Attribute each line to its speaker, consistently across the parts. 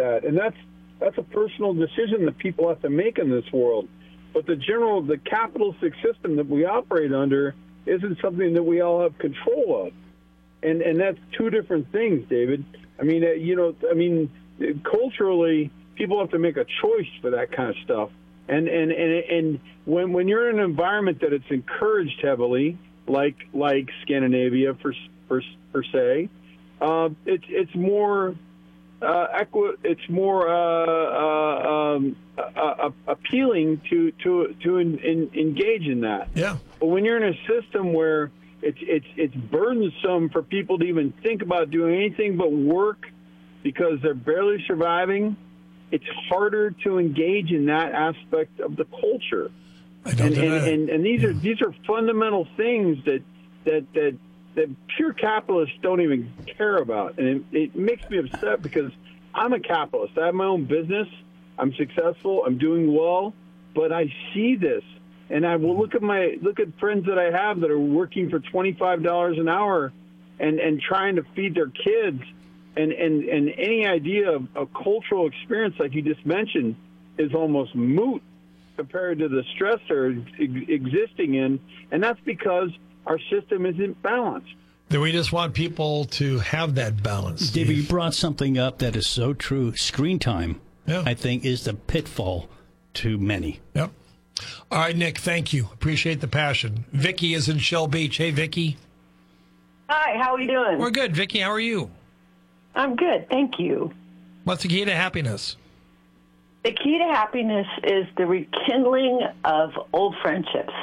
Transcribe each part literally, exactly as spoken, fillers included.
Speaker 1: that. And that's that's a personal decision that people have to make in this world. But the general, the capitalistic system that we operate under isn't something that we all have control of. And and that's two different things, David. I mean, uh, you know, I mean, culturally, people have to make a choice for that kind of stuff. And and, and, and when when you're in an environment that it's encouraged heavily, like like Scandinavia, for per, per se, uh, it's it's more uh, equi- it's more uh, uh, um, uh, uh, appealing to to to in, in, engage in that.
Speaker 2: Yeah.
Speaker 1: But when you're in a system where it's it's it's burdensome for people to even think about doing anything but work because they're barely surviving, it's harder to engage in that aspect of the culture.
Speaker 2: I don't
Speaker 1: and,
Speaker 2: deny
Speaker 1: and,
Speaker 2: it.
Speaker 1: and and these are these are fundamental things that that that that pure capitalists don't even care about, and it, it makes me upset because I'm a capitalist. I have my own business. I'm successful. I'm doing well, but I see this, and I will look at my look at friends that I have that are working for twenty-five dollars an hour, and and trying to feed their kids, and and and any idea of a cultural experience like you just mentioned is almost moot compared to the stress they're ex- existing in, and that's because our system isn't balanced.
Speaker 2: Then we just want people to have that balance. Steve.
Speaker 3: David, you brought something up that is so true. Screen time,
Speaker 2: Yeah.
Speaker 3: I think, is the pitfall to many.
Speaker 2: Yep. All right, Nick, thank you. Appreciate the passion. Vicky is in Shell Beach. Hey, Vicky.
Speaker 4: Hi, how are you doing?
Speaker 2: We're good. Vicky, how are you?
Speaker 4: I'm good, thank you.
Speaker 2: What's the key to happiness?
Speaker 4: The key to happiness is the rekindling of old friendships,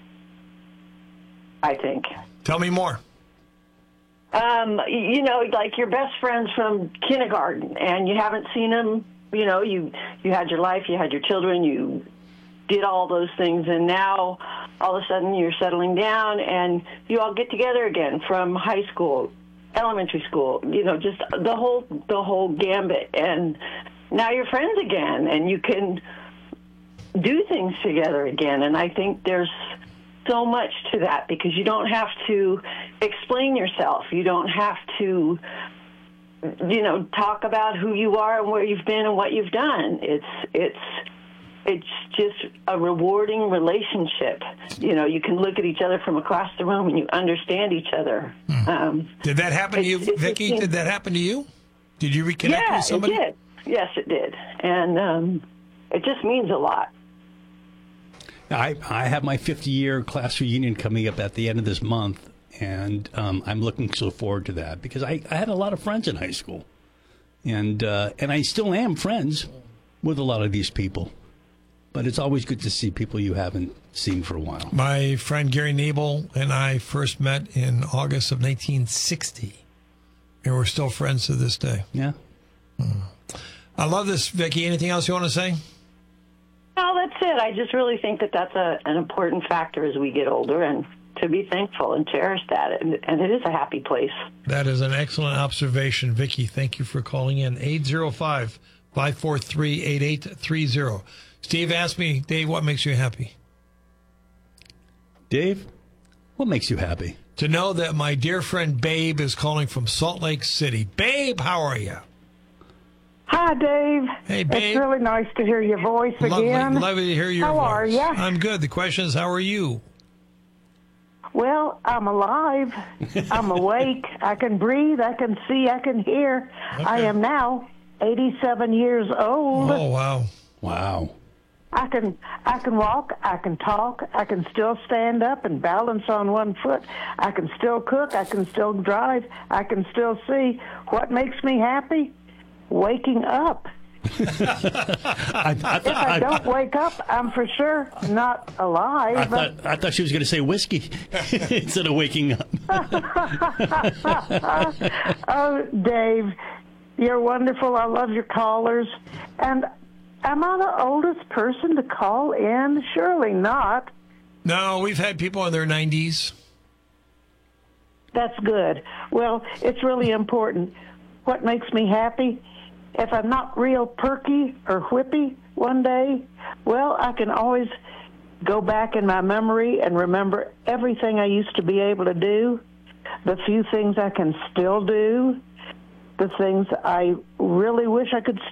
Speaker 4: I think.
Speaker 2: Tell me more.
Speaker 4: Um, you know, like your best friends from kindergarten, and you haven't seen them. You know, you you had your life, you had your children, you did all those things, and now all of a sudden you're settling down, and you all get together again from high school, elementary school. You know, just the whole the whole gambit, and now you're friends again, and you can do things together again. And I think there's so much to that because you don't have to explain yourself. You don't have to, you know, talk about who you are and where you've been and what you've done. It's it's it's just a rewarding relationship. You know, you can look at each other from across the room and you understand each other.
Speaker 2: Hmm.
Speaker 4: Um,
Speaker 2: Did that happen to you,
Speaker 4: it's- it's-
Speaker 2: Vicky?
Speaker 4: it's-
Speaker 2: Did that happen to you? Did you reconnect
Speaker 4: yeah,
Speaker 2: with somebody?
Speaker 4: it did. Yes, it did. And um, it just means a lot.
Speaker 3: I, I have my fifty-year class reunion coming up at the end of this month, and um, I'm looking so forward to that because I, I had a lot of friends in high school, and uh, and I still am friends with a lot of these people. But it's always good to see people you haven't seen for a while.
Speaker 2: My friend Gary Nabel and I first met in August of nineteen sixty, and we're still friends to this day.
Speaker 3: Yeah.
Speaker 2: I love this, Vicky. Anything else you want to say?
Speaker 4: Well, that's it. I just really think that that's a, an important factor as we get older, and to be thankful and cherish that. And, and it is a happy place.
Speaker 2: That is an excellent observation, Vicky. Thank you for calling in. eight zero five, five four three, eight eight three zero. Steve asked me, Dave, what makes you happy?
Speaker 3: Dave, what makes you happy?
Speaker 2: To know that my dear friend Babe is calling from Salt Lake City. Babe, how are you?
Speaker 5: Hi, Dave.
Speaker 2: Hey, Babe.
Speaker 5: It's really nice to hear your voice
Speaker 2: Lovely,
Speaker 5: again.
Speaker 2: lovely to hear your
Speaker 5: How
Speaker 2: voice.
Speaker 5: are you?
Speaker 2: I'm good. The question is, how are you?
Speaker 5: Well, I'm alive. I'm awake. I can breathe. I can see. I can hear.
Speaker 2: Okay.
Speaker 5: I am now eighty-seven years old.
Speaker 2: Oh, wow.
Speaker 3: Wow.
Speaker 5: I can I can walk, I can talk, I can still stand up and balance on one foot. I can still cook, I can still drive, I can still see. What makes me happy? Waking up.
Speaker 3: I, I,
Speaker 5: If I don't wake up, I'm for sure not alive.
Speaker 3: I thought I thought she was going to say whiskey instead of waking up.
Speaker 5: Oh, Dave, you're wonderful. I love your callers. And am I the oldest person to call in? Surely not.
Speaker 2: No, we've had people in their nineties.
Speaker 5: That's good. Well, it's really important. What makes me happy? If I'm not real perky or whippy one day, well, I can always go back in my memory and remember everything I used to be able to do, the few things I can still do, the things I really wish I could